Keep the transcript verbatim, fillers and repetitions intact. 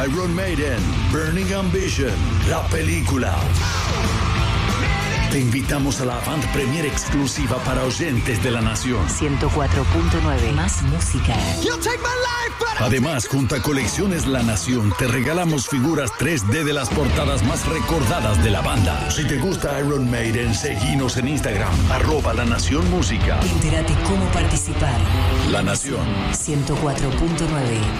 Iron Maiden, Burning Ambition, la película. Te invitamos a la avant premiere exclusiva para oyentes de la nación. ciento cuatro punto nueve. Más música. Además, junto a Colecciones La Nación, te regalamos figuras tres D de las portadas más recordadas de la banda. Si te gusta Iron Maiden, seguinos en Instagram, arroba La Nación Música. Entérate cómo participar. La Nación. ciento cuatro punto nueve.